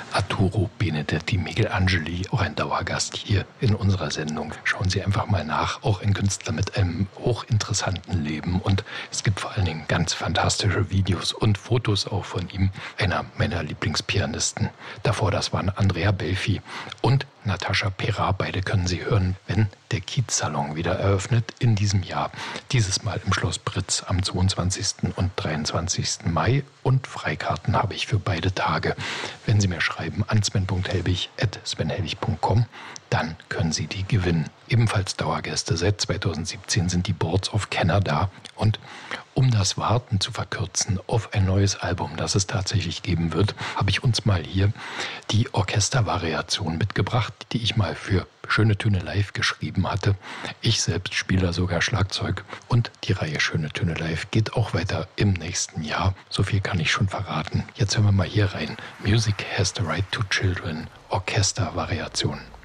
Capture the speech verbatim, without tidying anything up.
Arturo Benedetti Michelangeli, auch ein Dauergast hier in unserer Sendung. Schauen Sie einfach mal nach, auch ein Künstler mit einem hochinteressanten Leben und es gibt vor allen Dingen ganz fantastische Videos und Fotos auch von ihm, einer meiner Lieblingspianisten. Davor, das waren Andrea Belfi und Natascha Perra. Beide können Sie hören, wenn der Kiez-Salon wieder eröffnet in diesem Jahr. Dieses Mal im Schloss Britz am zweiundzwanzigsten und dreiundzwanzigsten Mai. Und Freikarten habe ich für beide Tage. Wenn Sie mir schreiben an sven punkt helbig at sven helbig punkt com, dann können Sie die gewinnen. Ebenfalls Dauergäste. Seit zweitausendsiebzehn sind die Boards of Canada. Und um das Warten zu verkürzen auf ein neues Album, das es tatsächlich geben wird, habe ich uns mal hier die Orchestervariation mitgebracht, die ich mal für Schöne Töne Live geschrieben hatte. Ich selbst spiele da sogar Schlagzeug und die Reihe Schöne Töne Live geht auch weiter im nächsten Jahr. So viel kann ich schon verraten. Jetzt hören wir mal hier rein. Music has the right to children. Orchestervariation.